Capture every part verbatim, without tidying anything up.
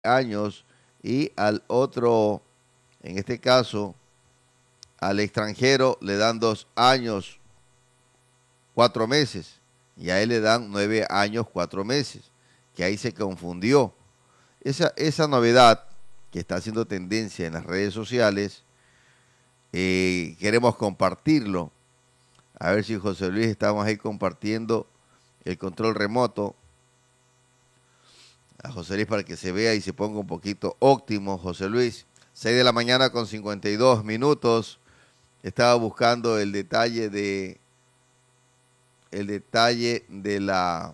años y al otro, en este caso, al extranjero le dan dos años, cuatro meses, y a él le dan nueve años, cuatro meses, que ahí se confundió. Esa, esa novedad que está haciendo tendencia en las redes sociales, eh, queremos compartirlo. A ver si José Luis estamos ahí compartiendo el control remoto. A José Luis para que se vea y se ponga un poquito óptimo, José Luis. seis de la mañana con cincuenta y dos minutos. Estaba buscando el detalle de el detalle de la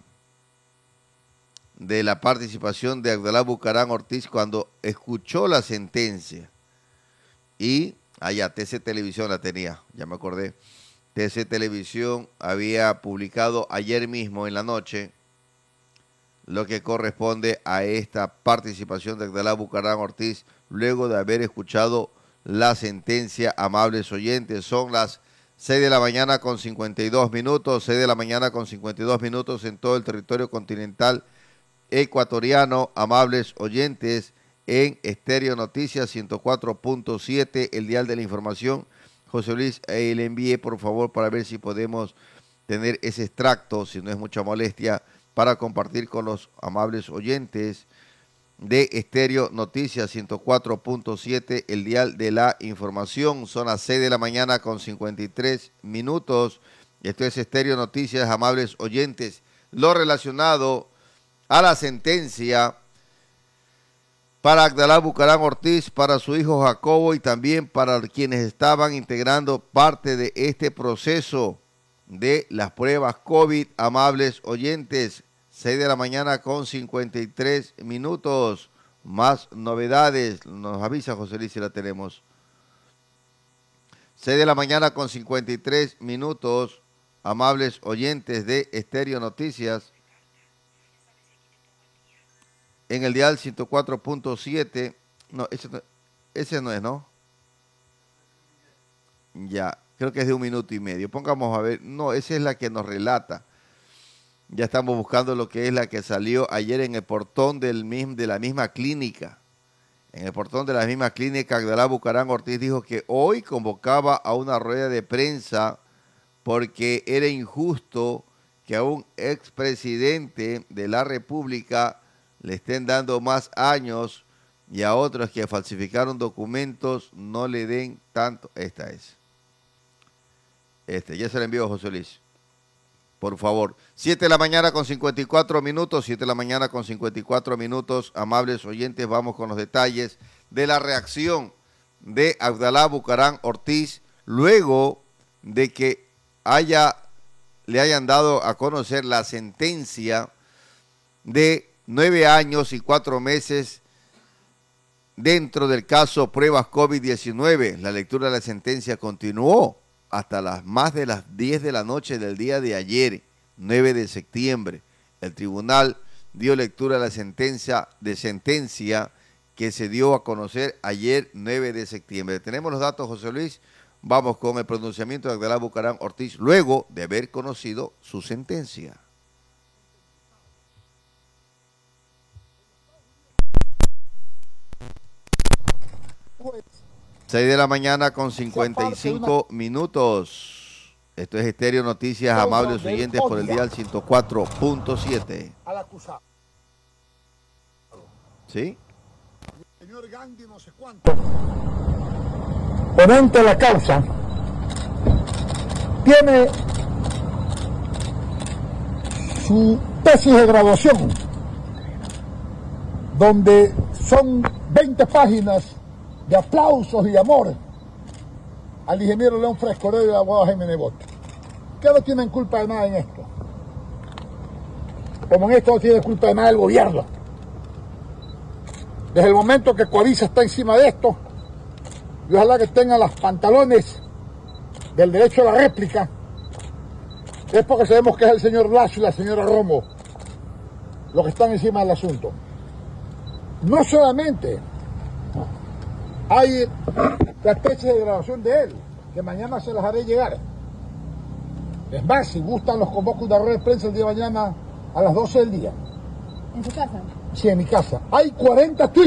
de la participación de Abdalá Bucaram Ortiz cuando escuchó la sentencia. Y allá T C Televisión la tenía, ya me acordé. T C Televisión había publicado ayer mismo en la noche lo que corresponde a esta participación de Abdalá Bucaram Ortiz luego de haber escuchado la sentencia. Amables oyentes, son las seis de la mañana con cincuenta y dos minutos, seis de la mañana con cincuenta y dos minutos en todo el territorio continental ecuatoriano. Amables oyentes, en Estéreo Noticias ciento cuatro punto siete, el dial de la información. José Luis, eh, le envíe por favor para ver si podemos tener ese extracto, si no es mucha molestia, para compartir con los amables oyentes de Estéreo Noticias ciento cuatro punto siete, el dial de la información. Son las seis de la mañana con cincuenta y tres minutos. Esto es Estéreo Noticias, amables oyentes. Lo relacionado a la sentencia para Abdalá Bucaram Ortiz, para su hijo Jacobo y también para quienes estaban integrando parte de este proceso de las pruebas COVID, amables oyentes. seis de la mañana con cincuenta y tres minutos. Más novedades. Nos avisa José Luis si la tenemos. seis de la mañana con cincuenta y tres minutos. Amables oyentes de Estéreo Noticias. En el dial ciento cuatro punto siete. No, ese no, ese no es, ¿no? Ya, creo que es de un minuto y medio. Pongamos a ver. No, esa es la que nos relata. Ya estamos buscando lo que es la que salió ayer en el portón del mismo, de la misma clínica. En el portón de la misma clínica, Abdalá Bucaram Ortiz dijo que hoy convocaba a una rueda de prensa porque era injusto que a un expresidente de la República le estén dando más años y a otros que falsificaron documentos no le den tanto. Esta es. Este, ya se la envió José Luis. Por favor, siete de la mañana con cincuenta y cuatro minutos, siete de la mañana con cincuenta y cuatro minutos, amables oyentes, vamos con los detalles de la reacción de Abdalá Bucaram Ortiz luego de que haya, le hayan dado a conocer la sentencia de nueve años y cuatro meses dentro del caso pruebas COVID diecinueve. La lectura de la sentencia continuó hasta las más de las diez de la noche del día de ayer, nueve de septiembre. El tribunal dio lectura a la sentencia de sentencia que se dio a conocer ayer, nueve de septiembre. Tenemos los datos, José Luis. Vamos con el pronunciamiento de Abdalá Bucaram Ortiz luego de haber conocido su sentencia. seis de la mañana con cincuenta y cinco minutos. Esto es Estéreo Noticias, amables oyentes, por el dial ciento cuatro punto siete. Al acusado. ¿Sí? Señor Gandhi, no sé cuánto. Ponente de la causa tiene su tesis de graduación, donde son veinte páginas de aplausos y amor al ingeniero León Frescorero y al abogado Jaime Nebot, que no tienen culpa de nada en esto. Como en esto no tiene culpa de nada el gobierno. Desde el momento que Coavisa está encima de esto, y ojalá que tengan los pantalones del derecho a la réplica, es porque sabemos que es el señor Lazo y la señora Romo los que están encima del asunto. No solamente hay la tesis de grabación de él, que mañana se las haré llegar. Es más, si gustan, los convoco una rueda de prensa el día de mañana a las doce del día. ¿En su casa? Sí, en mi casa. Hay cuarenta tweets.